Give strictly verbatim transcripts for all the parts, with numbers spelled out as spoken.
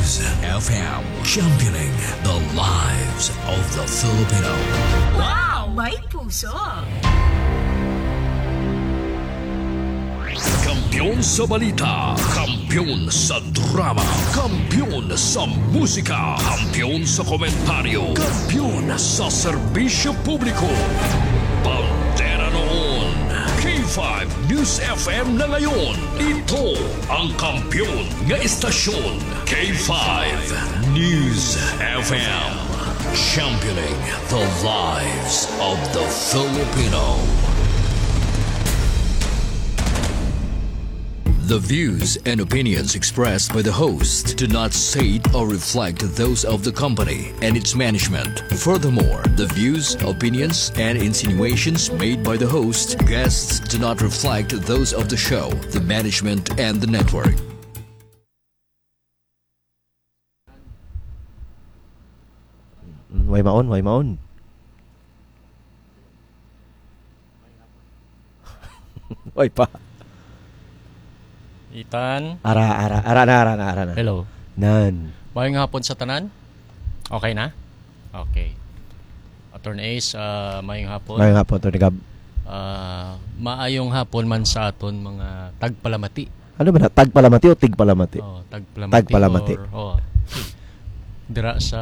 News F M, championing the lives of the Filipino. Wow! May puso! Kampiyon sa balita, kampiyon sa drama, kampiyon sa musika, kampiyon sa komentaryo, kampiyon sa serbisyo publiko. Bandera noon, K five News F M na ngayon. Ito ang kampiyon nga istasyon, K five News F M. Championing the lives of the Filipino. The views and opinions expressed by the host do not state or reflect those of the company and its management. Furthermore, the views, opinions, and insinuations made by the host, guests do not reflect those of the show, the management, and the network. Way maon, way maon. Way pa. Itan. Ara, ara, ara na, ara na, ara na. Hello. Nan. Mayong hapon sa tanan? Okay na? Okay. Attorney Ace, uh, mayong hapon. Mayong hapon, Tony Gab. Uh, maayong hapon man sa aton mga tagpalamati. Ano ba na? Tagpalamati o tigpalamati? Oh, tagpalamati. Tagpalamati. Or, oh, dira sa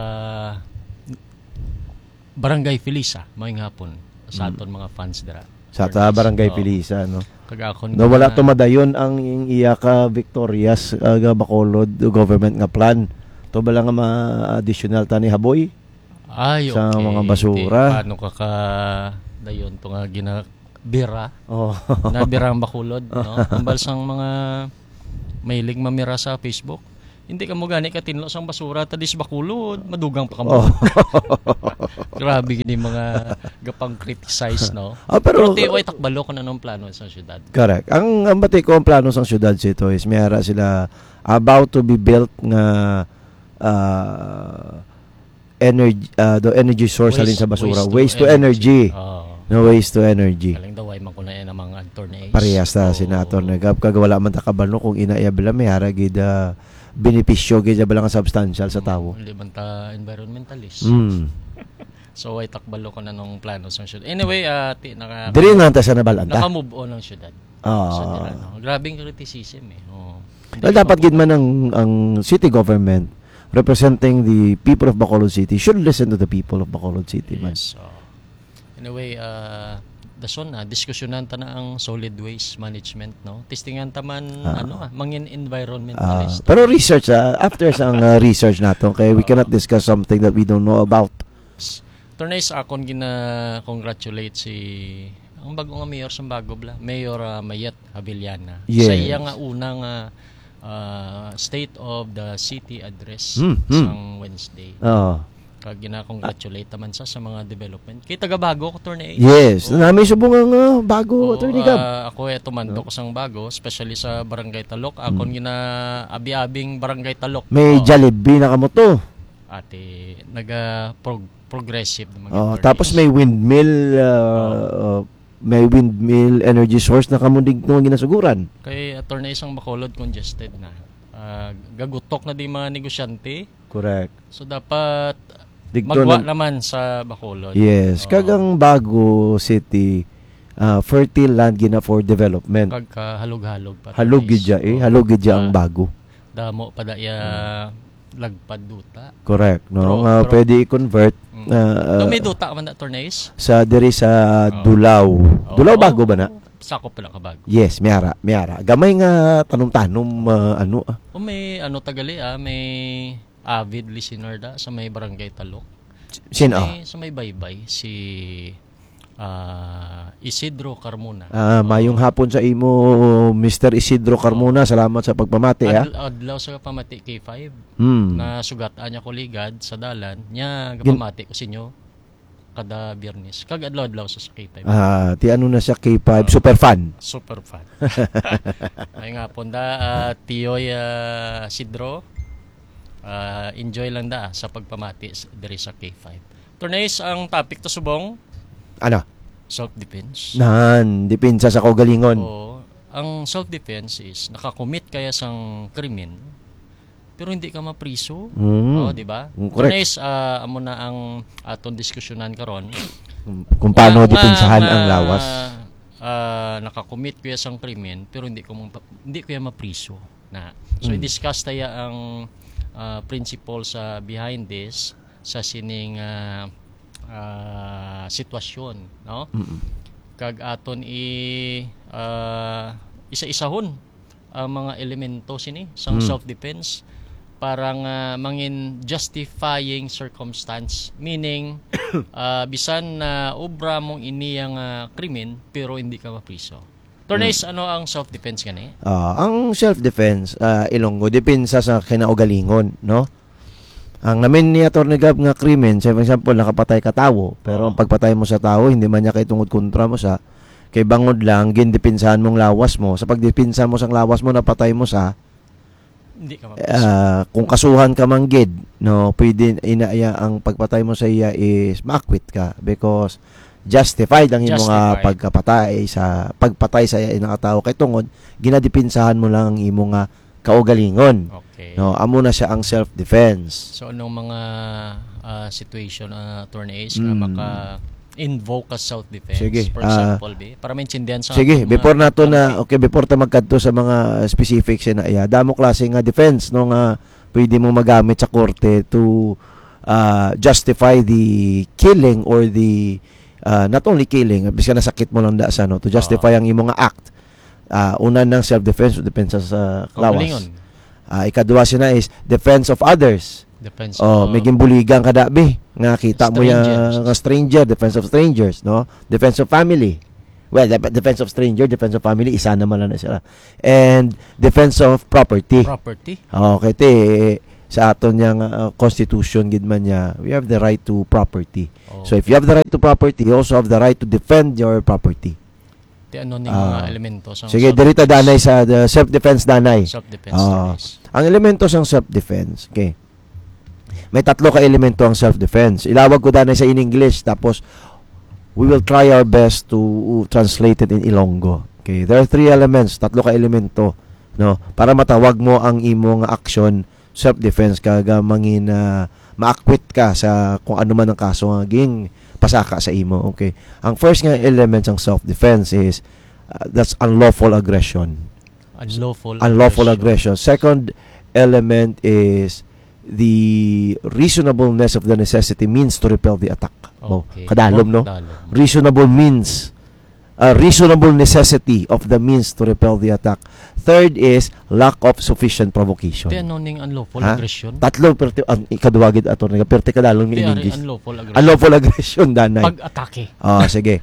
Barangay Felisa, mayong hapon. Sa aton mga fans dira. Sa ta Barangay Felisa, no? Kagakon no, wala tumadayon ang iya ka Victorias uh, Bacolod government nga plan. To bala nga ma-additional tani haboy. Ay, sa okay. mga basura. Di, paano ka ka dayon to nga ginabira? Oh. Nabira ang Bacolod, no? Kumbal sang mga mailing mamira sa Facebook. Hindi ka mo gani ka tinlo sang basura tadis Bacolod, madugang pa ka mo. Oh. Grabe gini mga gapang criticize, no? Ah, pero pero tiway takbalo ko na nung plano sa syudad. Correct. Ang ang bati ko ang plano sa syudad sito is mayara sila about to be built nga uh, energy uh, the energy source waste, alin sa basura, waste, waste to, to energy. energy. Oh. No waste to energy. Kaling daw ay man ko na yan ang mga attorneys. Parehas ta oh. senator na gab kagawala man ta kabalo kung inaya bila mayara gid uh, benepisyo gid bala nga substantial sa tawo. Hindi man ta environmentalist. Mm. So ay takbalo ko na nung plano sa syudad. Anyway, uh, ti, naka Diri nga ta sa nabalanta. Naka-move on ang syudad. Oh. So, nila, no? Grabing criticism eh. Oh. Well, dapat gid man ang ang city government representing the people of Bacolod City should listen to the people of Bacolod City, man. Yes. So, anyway, uh, dason na diskusyonan ta na ang solid waste management, no? Testingan ta man Ah. ano ah, mangin Ah, environmentalist. pero research ah, after sang uh, research nato kay we cannot discuss something that we don't know about. Tornays akon gina congratulate si ang bago nga mayor sa bago bla, Mayor uh, Mayet Havillana. Yes. Sa iya nga unang uh, uh, State of the City address Hmm, hmm. sang Wednesday. Oh. Kag gina-congratulate naman sa sa mga development. Kay taga bago ko Tornays. Yes, Oo. nami subong ang uh, bago Oo, attorney Gab. ah, ako eto mandok sang bago, especially sa Barangay Talok. Akon gina abi-abing Barangay Talok. May Oo. Jollibee na kamo to. Ate naga prog- progressive naman. Oh, yung tapos Tornays. may windmill uh, uh, may windmill energy source na kamo dig no ginasuguran. Kay attorney isang Bacolod congested na. Ah, gagutok na di mga negosyante. Correct. So dapat Digto magwa na- naman sa Bacolod. Yes, Oo. kagang bago city uh, fertile land gina for development. Kag ka halog-halog pa. Halog gid ja eh, halog gid ja ang bago. Damo pa da ya lagpad duta. Correct, no? Pero- Nga pero- pwede i-convert Mm. uh, So, may duta man na attorneys. sa diri sa Oo. Dulaw. Dulaw Oo. bago ba na? Sakop pala ka bago. Yes, miara, miara. Gamay nga tanom-tanom uh, ano ah. O may ano tagali ah, may avid listener da sa may Barangay Talok. Sin Sa ah. may, sa may baybay si ah, Isidro Carmona. Ah, mayong hapon sa imo Mister Isidro Carmona. Salamat sa pagpamati ha. Ad, adlaw sa pamati K five Hmm. na sugataan niya ko ligad sa dalan nya gapamati ko sinyo kada Biyernes. Kag adlaw-adlaw sa K five. Ah, ti ano na siya K five super fan. Super fan. Ay nga po da uh, Tiyoy uh, Sidro. Uh, enjoy lang da sa pagpamati s- diri sa K five. Tornays ang topic to subong Ano? self-defense. Nan, dipinsa sa kaugalingon. Oo. Ang self-defense is nakakommit kaya sang krimen pero hindi ka mapriso. Mm. Oh, di ba? Mm, correct. Tunis, ah, amo na ang aton diskusyonan karon. Kung paano Nga- depensahan nga- ang lawas. ah, nakakommit ko sang krimen pero hindi ko ma- hindi ko ya mapriso na. So Mm. i-discuss taya ang ah, principle sa behind this sa sining ah, ah, sitwasyon, no? Mm. Kag aton i ah, isa-isahon ang mga elemento sini sang Mm. self-defense para nga mangin justifying circumstance, meaning ah, bisan na obra mong iniyang uh, krimen pero hindi ka mapriso. Tornes, ano ang self-defense gani? Ah, ang self-defense, ah, Ilonggo, depensa sa kinaugalingon, no? Ang namin ni Atty. Gab nga krimen, say for example, nakapatay ka tawo, pero ang pagpatay mo sa tao, hindi man niya kay tungod kontra mo sa, kay bangod lang, gindepensahan mong lawas mo. Sa pagdepensa mo sa lawas mo, napatay mo sa, Hindi ka mapriso. ah, kung kasuhan ka manggid, no, pwede, inaya, ang pagpatay mo sa iya is, maakwit ka, because, justified ang imong nga Justified. pagkapatay sa pagpatay sa iya nga tao kay tungod ginadepinsahan mo lang ang imong nga kaugalingon, Okay. no, amo na siya ang self defense. So anong mga ah, situation uh, Tornes nga Mm. maka invoke as self-defense? Sige, For ah, example, be, para maintindihan sa Sige, ating mga before nato na kalampi. okay before ta magkadto sa mga specifics na iya, damo klase nga defense no nga pwede mo magamit sa korte to uh, justify the killing or the uh, not only killing, bisan nasakit mo lang da sa no to justify ang imong nga act. Uh, una ng self-defense, depensa sa Kaugalingon. lawas. Uh, ikaduha siya na is defense of others. Defense Oh, of may gimbuligan ka dabi nga kita mo ya Strangers. nga stranger, defense of strangers, no? Defense of family. Well, dep- defense of stranger, defense of family, isa naman lang na sila. And defense of property. property. Okay, te sa aton yang uh, constitution gid man niya, we have the right to property. Oh. So if you have the right to property, you also have the right to defend your property. Di ano ning Ah. mga elemento sa Sige, dirita danay sa the self-defense danay. self-defense. Ah. Tornes. Ang elemento sa self-defense, okay. May tatlo ka elemento ang self-defense. Ilawag ko danay sa in English tapos we will try our best to uh, translate it in Ilonggo. Okay, there are three elements, tatlo ka elemento, no, para matawag mo ang imong action self-defense kaga mangin uh, maakwit ka sa kung ano man ang kaso nga ging pasaka sa imo. Okay. Ang first nga element ng self-defense is uh, that's unlawful aggression. Unlawful. Unlawful aggression. Second element is the reasonableness of the necessity means to repel the attack. Oh, Okay. kadalom, no? Kadalom. Reasonable means, a reasonable necessity of the means to repel the attack. Third is lack of sufficient provocation. Di ano ning unlawful Ha? aggression? Tatlo perti ang ikaduwagid ato nga perti kadalom Di in ari English. unlawful aggression. Unlawful aggression danay. Pag-atake. Oh, sige.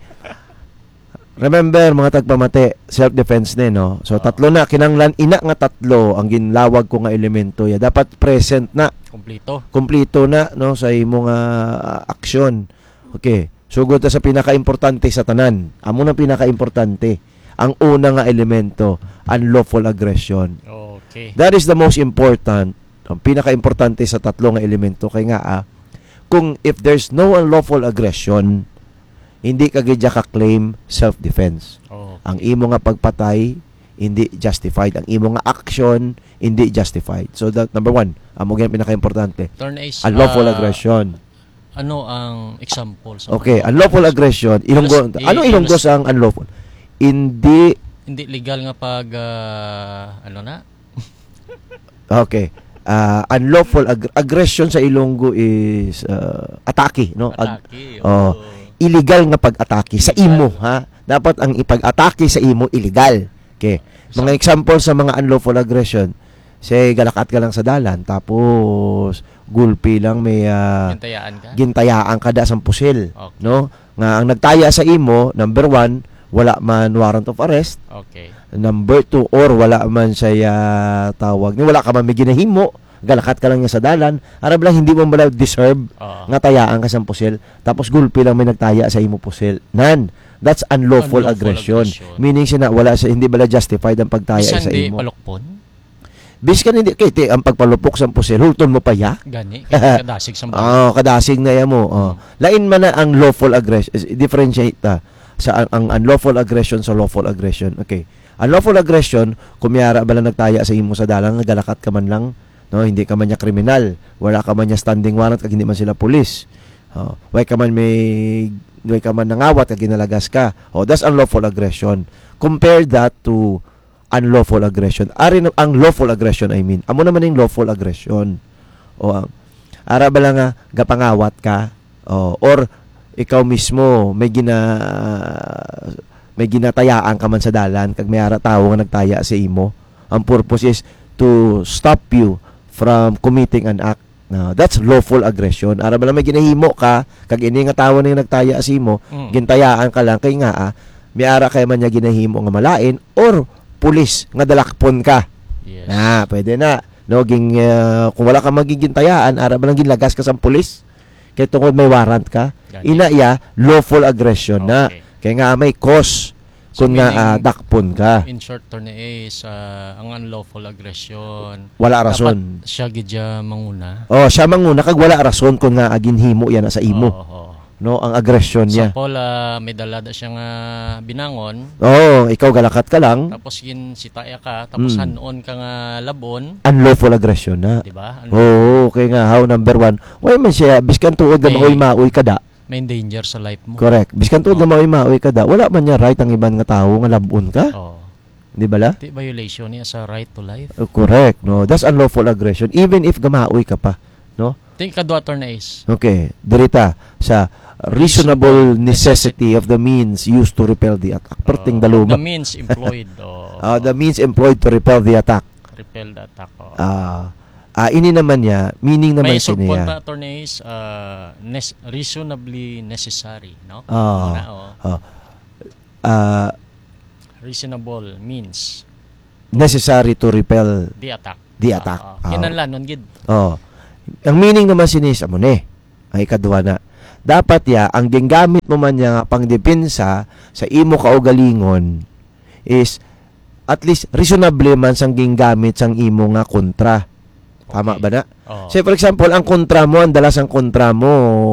Remember mga tagpamate, self-defense din, no? So tatlo na kinanglan ina nga tatlo ang ginlawag ko nga elemento ya. Dapat present na, Kompleto. kumpleto na no sa imong uh, aksyon. Okay. Sugod ta sa pinaka-importante sa tanan. Amo na pinaka-importante. Ang una nga elemento, unlawful aggression. Okay. That is the most important. Ang pinaka-importante sa tatlo nga elemento kay nga ah, kung if there's no unlawful aggression, hindi ka gidya ka-claim self-defense. Okay. Ang imo nga pagpatay hindi justified. Ang imo nga action hindi justified. So that number one, amo gyud pinaka-importante. Tornes. Unlawful ah, aggression. Ano ang example sa Okay, mga- unlawful aggression. Ilonggo, Ilus- ano i- ilonggo ilus- sa ang unlawful? Hindi Hindi legal nga pag ah, ano na? okay. Uh, unlawful ag- aggression sa Ilonggo is uh, atake, no? Ag- Atake. oh. oo. illegal nga pag-atake sa Illegal. imo, ha? Dapat ang ipag-atake sa imo illegal. Okay. Mga example sa mga unlawful aggression, say galakat ka lang sa dalan tapos gulpi lang may uh, Gintayaan ka? gintayaan ka da sa pusil, Okay. no? Nga ang nagtaya sa imo, number one, wala man warrant of arrest. Okay. Number two, or wala man siya uh, tawag ni wala ka man may ginahimo, galakat ka lang niya sa dalan, arab lang hindi mo bala deserve Oo. nga tayaan ka sa pusil, tapos gulpi lang may nagtaya sa imo pusil. Nan, that's unlawful, Unlawful aggression. aggression. Meaning siya na wala siya, hindi bala justified ang pagtaya Bisan sa di imo. palukpon? Biskan hindi kay ti ang pagpalupok sa pusil, hulton mo pa ya. Gani. Kaya kadasig sa mga. Oh, kadasig na ya mo. Oh. Lain man na ang lawful aggression, differentiate ta sa ang, ang unlawful aggression sa lawful aggression. Okay. Unlawful aggression, kumiyara bala nagtaya sa imo sa dalan, galakat ka man lang, no, hindi ka man niya kriminal, wala ka man niya standing warrant kag hindi man sila pulis. Oh, way ka man may way ka man nangawat kag ginalagas ka. Oh, that's unlawful aggression. Compare that to unlawful aggression. Ari ang lawful aggression, I mean. Amo naman yung lawful aggression. O ang ara ba lang nga gapangawat ka, o, or ikaw mismo may gina may ginatayaan ka man sa dalan kag may ara tawo nga nagtaya sa imo. Ang purpose is to stop you from committing an act. Now, that's lawful aggression. Ara ba lang may ginahimo ka kag ini nga tawo na nagtaya sa imo, Mm. gintayaan ka lang kay nga ah, may ara kay man niya ginahimo nga malain or pulis nga dalakpon ka. Yes. Na, pwede na. No, ging, uh, kung wala ka magiging tayaan, ara ba lang ginlagas ka sa pulis? Kaya tungkol may warrant ka, Gani. ina iya, lawful aggression na. Okay. Kaya nga may cause So, kung nga meaning, uh, dakpon ka. In short, Torne is uh, ang unlawful aggression. Wala rason. Dapat siya gidya manguna. Oh, siya manguna kag wala rason kung nga aginhimo yan na sa imo. Oo, oo. No, ang aggression niya. Sample, uh, may dalada siya nga binangon. Oh, ikaw galakat ka lang. Tapos gin sitaya ka. Tapos Mm. hanon ka nga labon. Unlawful aggression na. Di ba? Ano, Oo, okay nga. How number one. Why man siya, biskan tuod na May- maoy maoy kada. May danger sa life mo. Correct. Biskan tuod na maoy maoy kada. Wala man niya right ang iban nga tawo nga labon ka. Oo. Di ba la? Di violation niya sa right to life. Uh, correct. No, that's unlawful aggression even if gamaoy ka pa. No? Think kadwa Torne is. Okay. Dirita sa reasonable necessity of the means used to repel the attack. Perting Oh, daluma. the means employed. Oh, Ah, the means employed to repel the attack. repel the attack. Oh. Ah, ah ini naman niya, meaning naman May subpon siya. pa Torne is uh, nes- reasonably necessary. No? Ah. Muna, oh. Ah, ah, Reasonable means necessary to repel the attack. the attack. Ah, Ah. ah. Kinanlan nun gid. Oh. Ang meaning naman sinis amo ni. Ang ikadwa na. Dapat ya ang ginggamit mo man niya nga pangdepensa sa imo kaugalingon is at least reasonable man sang ginggamit sang imo nga kontra. Tama Okay. ba na? Oh. Say for example, ang kontra mo, ang dalas ang kontra mo,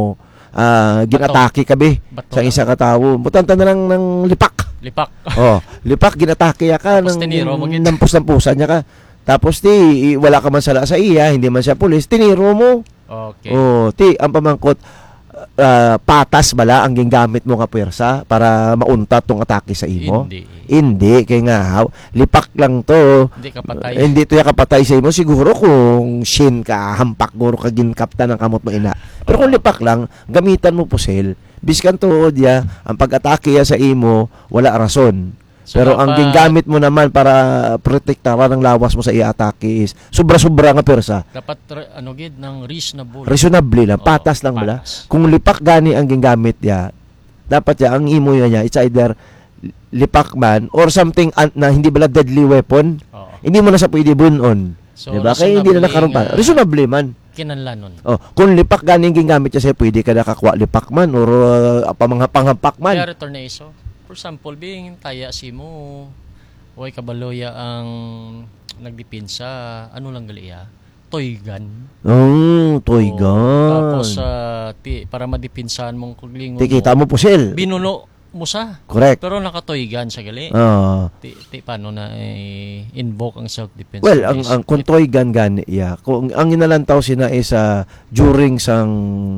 ah ginatake ka be Bato sa lang. isa ka tawo. Butanta na lang ng lipak. Lipak. Oh, lipak ginatake ya ka Tapos ng tiniro mo, gid. nampus-nampusan niya ka. Tapos ti i- wala ka man sala sa iya, hindi man siya pulis, tiniro mo. Okay. Oh, ti ang pamangkot ah, patas bala ang ginggamit mo nga pwersa para mauntat tong atake sa imo. Hindi. Hindi kay nga haw, lipak lang to. Hindi ka patay. Eh, Hindi to ya kapatay sa imo siguro kung shin ka, hampak guro ka ginkapta ng kamot mo ina. Pero kung lipak lang, gamitan mo pusil. Biskan tuod ya, ang pag-atake ya sa imo, wala rason. So, Pero ang dapat- ginggamit mo naman para protektaran ng lawas mo sa iya-atake is sobra-sobra nga persa. Dapat re- ano gid ng reasonable. Reasonably lang, Oo, patas lang bala. patas. Kung lipak gani ang ginggamit ya, dapat ya ang imo ya niya, it's either lipak man or something an- na hindi bala deadly weapon. Oo. Hindi mo na sa pwede bunon. So, Diba? Kaya hindi na reasonably nakaroon pa. nga Reasonably man. Kinanlan nun. Oh, kung lipak gani ang gingamit niya sa'yo, pwede ka nakakwa lipak man or uh, pamanghapak man. Kaya return na iso. For example, being taya si mo, huwag kabaloya ang nagdipinsa, ano lang gali ya? Toy gun. Oh, toy Oo. gun. Tapos, ah, ti, para madipinsahan mong kuglingon Tikita mo pusil. binuno mo sa. Correct. Pero nakatoy gun siya gali. Ah. Ti, ti, paano na eh, invoke ang self-defense? Well, ang Is- ang kung toy gun gani, yeah. Kung ang inalantaw sina is uh, during sang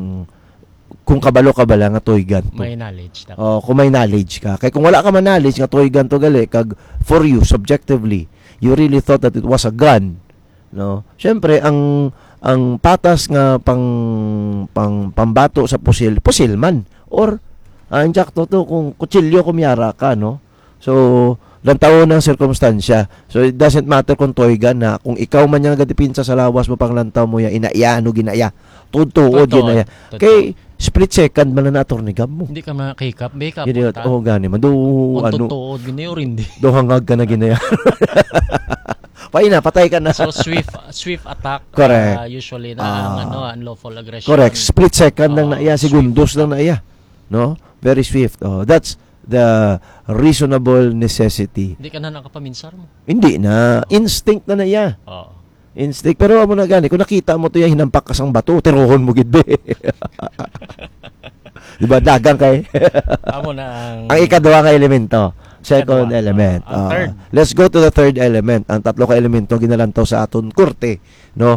kung kabalo ka bala nga toy gun to. may knowledge dapat. Oh, kung may knowledge ka. Kay kung wala ka man knowledge nga toy gun to gali kag for you subjectively, you really thought that it was a gun. No? Syempre ang ang patas nga pang pang pambato sa pusil, pusil man or ang jakto to kung kutsilyo kumyara ka, no? So, lantaw ng sirkumstansya. So, it doesn't matter kung toy gun na kung ikaw man yung nagadipinsa sa lawas mo pang lantaw mo ya inaya ano ginaya. Tutuod Totoo, ginaya. totoo. Kay split second man na natornigam mo. Hindi ka makikap, be ka Gini punta. oh gani man do Kung ano totoo, gini or hindi. do hangag ka na ginaya. Pay na patay ka na. So swift swift attack Correct. uh, usually na Ah. ang ano unlawful aggression. Correct. Split second lang Oo, na iya, segundos lang na iya. No? Very swift. Oh, that's the reasonable necessity. Hindi ka na nakapaminsar mo. Hindi na instinct na na iya. Oo. Instinct pero amo na gani kung nakita mo to ya hinampak ka sang bato, tirohon mo gid be. Di ba dagang kay? Amo na ang Ang ikaduha nga elemento. Second Ano, element. ah, ang Ah, third. let's go to the third element. Ang tatlo ka elemento ginalantaw sa aton korte, no?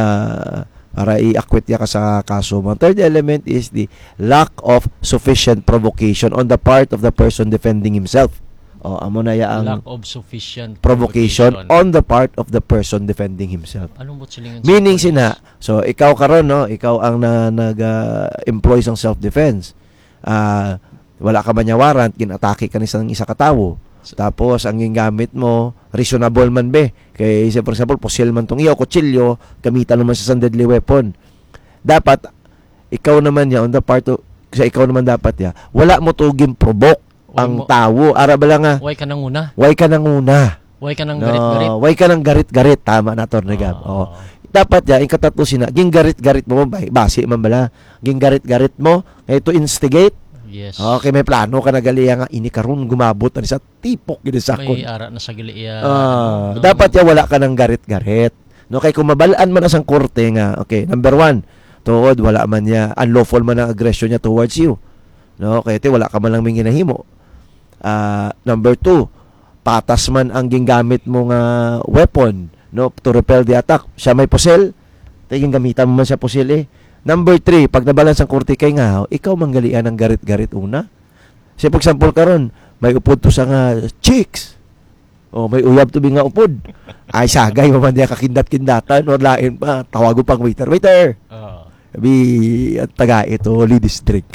Ah, para i-acquit ya ka sa kaso mo. Ang third element is the lack of sufficient provocation on the part of the person defending himself. O, amo na ya Lack ang of sufficient provocation on the part of the person defending himself. Anong silingan? Meaning sina, so ikaw karon no, ikaw ang na, nag-employ sang self-defense. Ah, wala ka man niya warrant, ginatake ka ni isang isa ka tawo. Tapos ang gingamit mo, reasonable man be. Kay say for example, pusil man tong iyo, kutsilyo, gamitan naman sa deadly weapon. Dapat ikaw naman ya on the part of, sa ikaw naman dapat ya, wala mo to gin-provoke ang mo- tawo. Ara bala nga, Way ka nang una. why ka nang una? Way ka nang No, garit-garit. why ka nang garit-garit? Tama na, Torne Gab. Oo. Oh. Dapat ya, yung katatlo sina, ging garit-garit mo, bay, basi man bala. Ging garit-garit mo, kaya to instigate. Yes. Okay, may plano ka na gali nga, ini karon gumabot na sa tipok gini sakon. May ara na sa gili iya. Ah, ano, dapat ya wala ka nang garit-garit. No, kay kung mabalaan man na sang korte nga, okay, number one, tuod wala man niya, unlawful man ang aggression niya towards you. No, kaya ti wala ka man lang may ginahimo. Ah, number two, patas man ang gingamit mo nga weapon, no, to repel the attack. Siya may pusel, tiging gamitan mo man siya pusel eh. Number three, pag nabalance ang korte kay nga, ikaw manggalian ng garit-garit una. Say for example karon, may upod to sa nga chicks. Oh, may uyab to bi nga upod. Ay sagay mo man diya kakindat-kindatan or lain pa, tawago pang waiter. Waiter. Oo. Abi at taga ito ladies drink.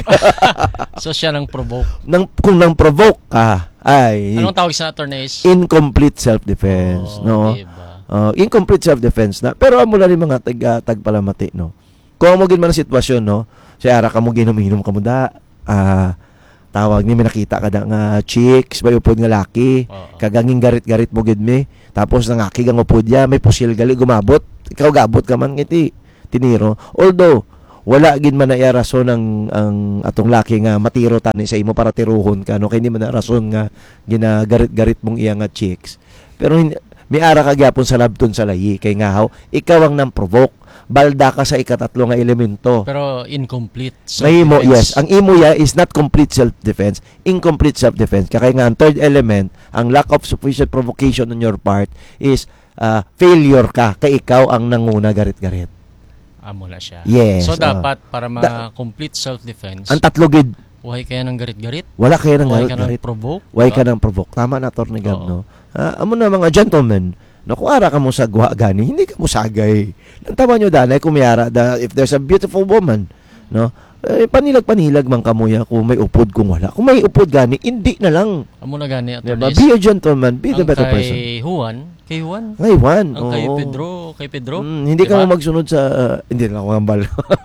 So siya nang provoke. Nang kung nang provoke ka, ay Anong tawag sa attorneys? incomplete self-defense, Oo, no? diba? Uh, incomplete self-defense na. Pero amo na rin mga tag, uh, tagpalamati, no? Kung mo gin man ang sitwasyon, no? Si ara ka mo ginom-inom ka mo da. Ah, tawag ni may nakita ka da nga chicks, may upod nga laki. Oo. Kaganging garit-garit mo gid mi. Tapos nangaki ang upod ya, may pusil gali gumabot. Ikaw gabot ka man ngiti tiniro. Although wala gid man na iya rason ang ang atong laki nga matiro tani sa imo para tiruhon ka, no? Kay hindi man na rason nga ginagarit-garit mong iya nga chicks. Pero hindi, may ara ka gyapon sa labton sa layi kay nga haw ikaw ang nang provoke, balda ka sa ikatatlo nga elemento. Pero incomplete. May imo, yes, self-defense. ang imo ya is not complete self-defense, incomplete self-defense. Kaya nga ang third element, ang lack of sufficient provocation on your part is uh, failure ka, kay ikaw ang nanguna garit-garit. Amo na siya. Yes, So oo. dapat para Da- ma-complete self-defense, Ang tatlo gid, buhay kaya ng garit-garit? wala kayo ng Buhay ka ng garit-garit. provoke? Why ka nang provoke? Tama na, Torne Gab, Oo. no? Ah, amo na mga gentlemen, no, kung ara ka mo sa guha gani, hindi ka mo sagay. Tama nyo, danay, kumiyara, da, if there's a beautiful woman, no, eh, panilag-panilag man kamuya kung may upod kung wala. Kung may upod gani, hindi na lang. Amo na gani Diba? attorneys. Be a gentleman, be the Ang better kay person. Juan, kay Juan, Ngay, Juan. ang kay oo. Pedro, kay Pedro. Mm, hindi ka Diba? mo magsunod sa, uh, hindi na ako ngambal.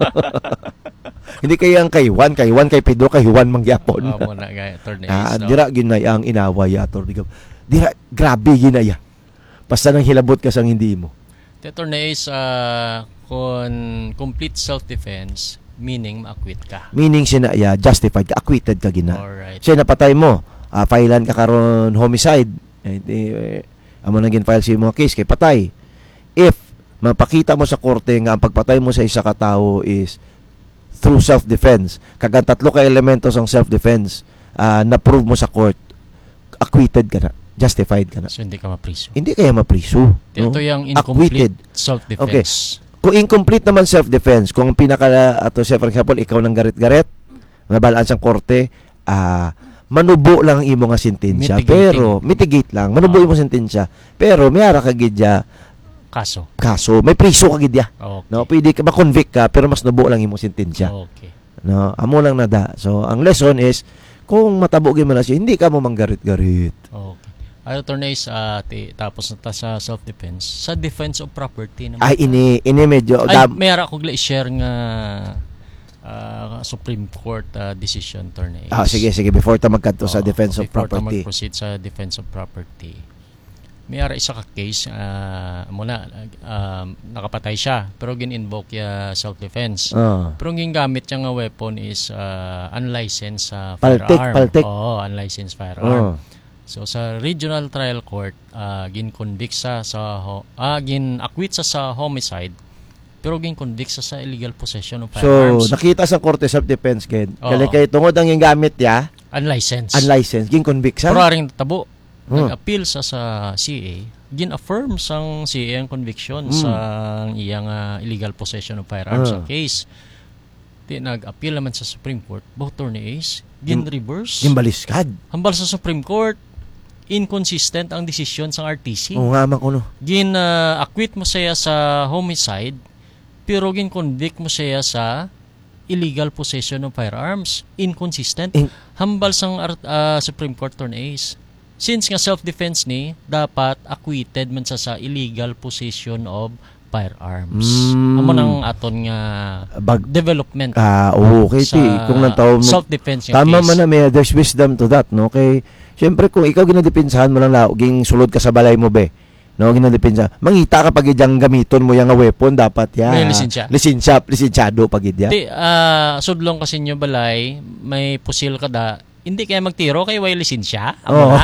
Hindi kaya ang kay Juan, kay Juan, kay Pedro, kay Juan mangyapon. Amo na gani attorneys. Ah, no? dira ginaya ang inaway ato. Dira, grabe ginaya. Basta nang hilabot ka sang hindi mo. The attorneys, uh, kung complete self-defense, meaning ma-acquit ka. Meaning sinaya, justified ka, acquitted ka gina. Alright. Siya napatay mo, uh, filean ka karon homicide. Eh, di, eh, amo nang gin-file sa mga case kay patay. If mapakita mo sa korte nga ang pagpatay mo sa isa ka tawo is through self-defense, kagang tatlo ka elementos ang self-defense, uh, na-prove mo sa court, acquitted ka na, justified ka na. So hindi ka mapriso. Hindi kaya mapriso. No? Ito yung Acquitted. incomplete self-defense. Kung incomplete naman self-defense, kung ang pinaka, ato say for example, ikaw ng garit-garit, nabalaan sa korte, ah, manubo lang ang imo nga sentensya. Mitigating. Pero, mitigate lang. Manubo Ah. imo sentensya. Pero, may ara ka gidya Kaso. kaso. May priso ka gidya. Okay. No, pwede ka ma-convict ka, pero mas nubo lang imo sentensya. Okay. No, amo lang na da. So, ang lesson is, kung matabugin mo na siya, hindi ka mo manggarit-garit. Okay. Ay, attorneys, uh, ti, tapos na ta sa self-defense, sa defense of property naman. Ay, ini, ini medyo, Ay, dam- may ara kong i-share nga uh, Supreme Court uh, decision, attorneys. ah, sige, sige, before ta magkadto sa Oo, defense of before ta property. mag-proceed sa defense of property. May ara isa ka case, uh, muna, um, nakapatay siya, pero gin-invoke ya self-defense. Ah. Pero ang gingamit niya nga weapon is uh, unlicensed uh, Paltik, firearm. paltik. Oo, unlicensed firearm. Oh. So sa regional trial court, uh, gin-convict sa sa ho- ah, gin-acquit sa sa homicide, pero gin-convict sa sa illegal possession of So, firearms. nakita sa korte self-defense kid. Oo. Kaya kay tungod ang yung gamit ya, unlicensed. unlicensed, gin convict sa. Pero aring tabo, Hmm. nag-appeal sa sa C A, gin-affirm sang C A ang conviction Hmm. sa iyang ah, illegal possession of firearms Ah. ang case. Di nag-appeal naman sa Supreme Court, both attorneys, gin-reverse. Gin baliskad. Hambal sa Supreme Court, inconsistent ang desisyon sang R T C. Oo nga man kuno. Gin-acquit mo siya sa homicide, pero gin-convict mo siya sa illegal possession of firearms. Inconsistent. In- Hambal sang ar- ah, Supreme Court attorneys. Since nga self-defense ni, dapat acquitted man sa sa illegal possession of firearms. Mm. Amo nang aton nga Bag development ah okay ti sa kung lang tawo mo. self-defense nga Tama case. man na may there's wisdom to that, no? Kay syempre kung ikaw ginadepinsahan mo lang lao, ging sulod ka sa balay mo be. No, ginadepinsa. Mangita ka pag idyang gamiton mo yang nga weapon dapat ya. May lisensya. Lisensya, lisensyado pag idya. Di, ah, sudlong kasi nyo balay, may pusil ka da, hindi kaya magtiro kay way lisensya. Amo Oo. na.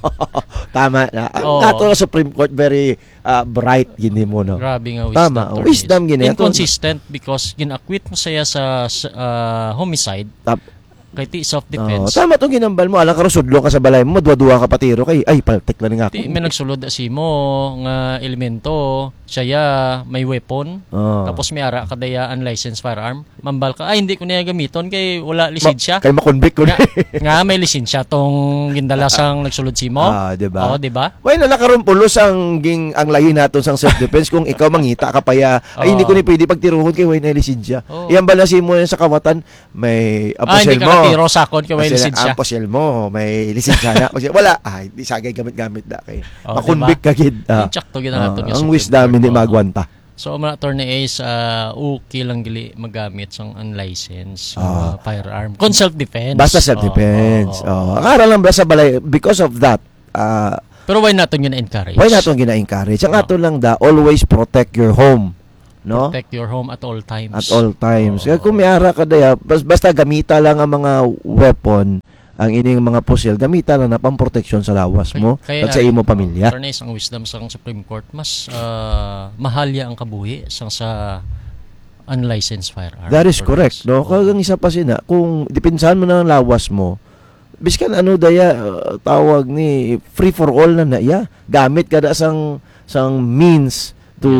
Tama na. Oo. Nato na Supreme Court very uh, bright gini mo no. Grabe nga wisdom. Tama. attorneys. Wisdom gini. Inconsistent because gin-acquit mo siya sa sa, ah, homicide Tap, kay ti oh, self-defense. tama tong ginambal mo. Alang ka sudlo ka sa balay mo, duwa-duwa ka patiro kay ay paltek lang nga Ti, ako. may nagsulod si mo nga elemento, siya may weapon, Oh. tapos may ara kadaya unlicensed firearm. Mambal ka, ay hindi ko niya gamiton kay wala lisensya. Kay makonvict ko nga, na. nga may lisensya tong gindalasang nagsulod si mo. Ah, di ba? Oo, di ba? Why na nakarumpulos ang ging ang lahi naton sang self-defense kung ikaw mangita ka pa ya. Ay, hindi ko Oo. ni pwede pagtiruhon kay way na lisensya. Oo. Iyan ba na si mo yan sa kawatan, may Ah, aposel hindi ka mo. katiro sakon kay may Kasi lisensya. ang aposel mo, may lisensya na. Kasi wala, ay, di sagay gamit-gamit na kay. Oo, Makonvict ka gid. Ah. Yung tsakto ginagaton Ah, nga ang Supreme wisdom Court. hindi Oo. magwanta. So, ang mga attorney is uh, okay lang gili magamit sang unlicensed Ah. uh, firearm. Kung self-defense. Basta self-defense. Oo, oo, oo. Oh, akara lang ba sa balay because of that. ah Pero why natin yun encourage? why naton gina-encourage? Ang Oo. aton lang da always protect your home. No? Protect your home at all times. At all times. Oo. Kaya kung may ara ka daya, bas- basta gamita lang ang mga weapon, ang ining mga pusil, gamita lang na pamproteksyon sa lawas mo at sa imo pamilya. Attorneys, ang wisdom sa Supreme Court, mas uh, mahalya ang kabuhi sang sa unlicensed firearm. That is Attorneys. correct. No? Oo. Kagang isa pa sina, kung dipinsahan mo na ang lawas mo, biskan ano daya uh, tawag ni free for all na na ya. Gamit kada sang sang means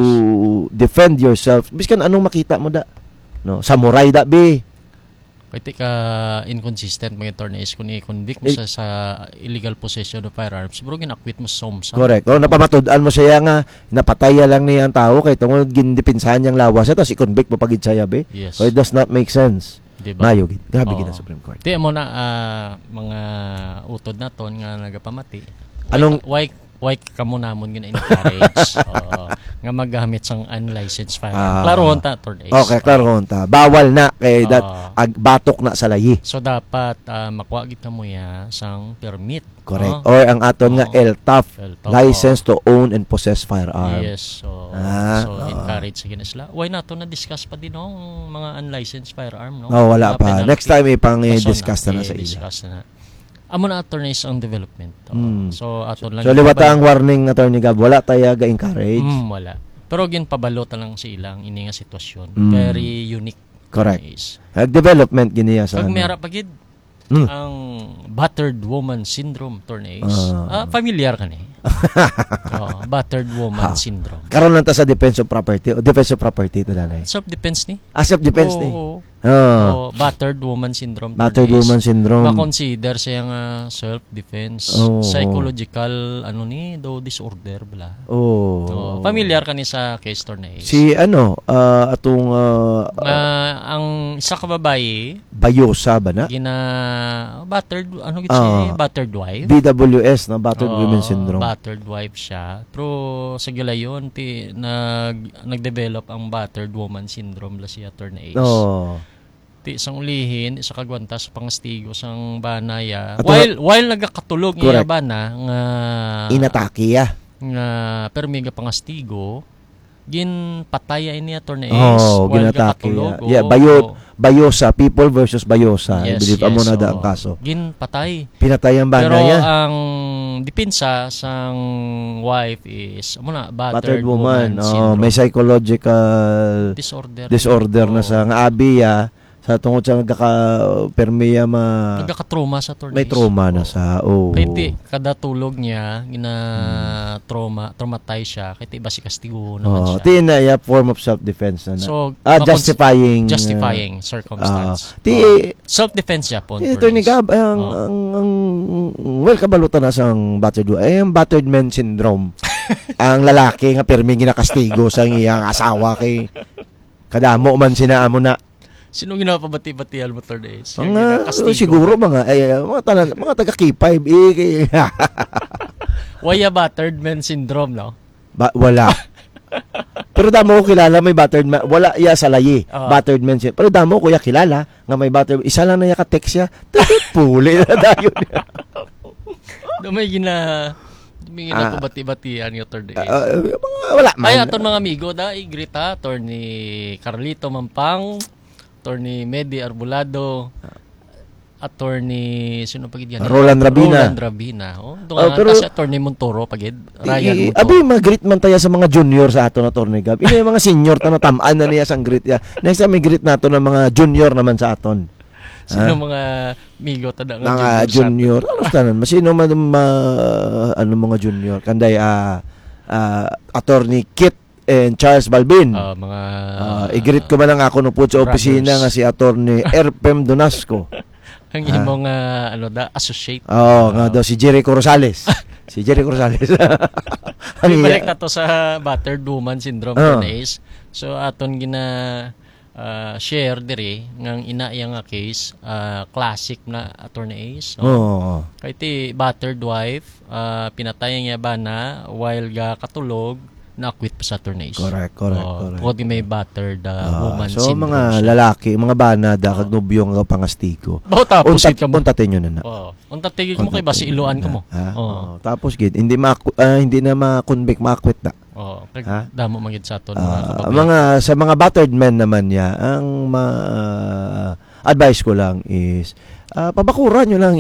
to defend yourself. Biskan anong makita mo da. No, samurai da be. Kaya ka inconsistent mga attorneys kung i-convict mo Eh, sa, sa illegal possession of firearms, bro, gin-acquit mo sa SOMSA. Correct. O napamatud-an mo siya nga napataya lang niya ang tao kay tungod gindipinsahan niyang lawas tapos i-convict mo pagid siya be. Yes. So it does not make sense. Diba? Mayo gid. Grabe Oo. gid ang Supreme Court. Di mo na ah, mga utod na ton nga nagapamati. Anong- why why ka mo namon gina encourage Oo. nga maggamit sang unlicensed Ah. firearm. Klaro honta attorneys. Okay, klaro honta. Bawal na kay that Oo. ag batok na sa layi. So dapat uh, makuha gid ka mo ya sang permit. Correct. no? Or ang aton nga Oo. L T A F, L T A F, license to own and possess firearm. Yes. So, Ah, so oo. encourage sa sila. Why not to na-discuss pa din no, ang mga unlicensed firearm, no? Oh, wala Mga pa. penalty. Next time ipang Kaso discuss na, na sa ila. i-discuss na. Amo na attorneys ang development. Oh. Mm. So aton lang So liwata ang warning attorney Gab, wala tayo ga-encourage. Mm, wala. Pero gin pabalot lang sa ilang ini nga sitwasyon. Mm. Very unique. Correct. Is. Nag-development giniya sa Pag ano. may harap pagid Mm. ang battered woman syndrome attorneys. Ah. Ah, familiar ka ni. oh, battered woman syndrome. Karon lang ta sa defense of property o defense of property to nanay. Self-defense ni. As of defense ni. Oo. Oh. Oh, battered woman syndrome. Battered attorneys. woman syndrome. Ma-consider siya nga self-defense. Oo. Psychological, ano ni, daw disorder, bala. Oh. Oh, familiar ka ni sa case attorneys. Si ano, ah, atong ah, Ah, ang isa ka babae, Bayosa ba na? gina battered, ano gid Ah. siya, battered wife. B W S na battered Oo, women syndrome. Battered wife siya. Pero sa gilayon ti nag nag-develop ang battered woman syndrome la si attorney Ace. Oh. Ti isang ulihin, isa kagwanta sa pangastigo sang banaya. Ato- while while nagakatulog niya Correct. bana nga Inatake ya. nga permiga pangastigo, gin pataya ini attorney Oh, while ginatake nagakatulog. ya. Yeah, Oo. Bayo, Bayosa, people versus Bayosa. I Yes, believe yes, amo na da oo. ang kaso. Gin patay. Pinatay ang Pero bana ya. ang dipinsa sang wife is amo na battered, Battered woman. woman, Oh, syndrome. may psychological disorder. disorder na Oo. sa nga abi ya. Sa tungod sa nagka-permiya ma Nagkaka-trauma sa attorneys. may trauma na sa oh. Kaya ti, kada tulog niya, gina trauma, traumatize siya, kaya ti iba si kastigo naman Oh, siya. ti na ya form of self-defense na. na. So, ah, bakons- justifying justifying uh, circumstance. ti Oh. Self-defense siya po. ti Attorney Gab ang, Oh. ang, ang well kabalutan na sang battered eh ang battered man syndrome. Ang lalaki nga permi ginakastigo sa iyang asawa kay kadamo man sinaamo na. Sino ginapabati-batihan mo attorneys? Mga Yung ginakastigo. siguro mga ay, mga taga, mga taga K five eh, Waya battered man syndrome, no? ba, wala. Pero damo ko kilala may battered man. Wala iya sa layi. Oo. Battered man siya. Pero damo ko ya kilala nga may battered. Isa lang na ya ka-text siya. Puli na dayon. Do may gina may Ah. ginapabati-batihan yung attorneys. Ah, mga wala man. Ay, aton mga amigo da, igrita, attorney Carlito Mampang, attorney Medi Arbulado, attorney, sino pagid yan? Roland Rabina. Roland Rabina. Oh, doon Oh, nga, pero- kasi attorney Montoro pagid, Ryan I- Montoro. Abi mag-greet man tayo sa mga junior sa ato na Attorney Gab. Ina yung mga senior tano tamaan na niya sang greet ya. Next time may greet nato ng mga junior naman sa aton. Sino mga amigo tada nga Mga junior junior. Ano tanan? Masino man ma, ano mga junior? Kanday ah ah, Attorney Kit and Charles Balbin. sa- Ah, mga Ah, i-greet ko man lang ako no po sa opisina brothers. nga si Attorney Erpem Donasco. ang imong ah, ano da associate. Oo, nga daw si Jericho Rosales. si Jericho Rosales. Ang Balik iya- na to sa battered woman syndrome Oh. attorneys. So aton gina ah, share diri ngang ina iya nga case, ah, classic na attorneys. No? Oo. Kay ti battered wife, ah, pinatay niya bana while ga katulog, na-acquit pa sa attorneys. Correct, correct, Oh, correct. Pwede may battered ah, Ah, woman so syndrome. mga siya. lalaki, mga banada kag nobyo nga pangastigo. Bawo tapos Untat gid ka mo. untatin nyo na na. Oh, unta tigil mo kay basi iluan ka mo. Ha? Oh. Oo. Tapos gid hindi ma ah, hindi na ma-convict, ma-acquit na. Oh, kag Ha? damo magid sa aton mga Ah, kababayan. mga sa mga battered men naman niya, ang ma, ah, advice ko lang is ah, pabakuran nyo lang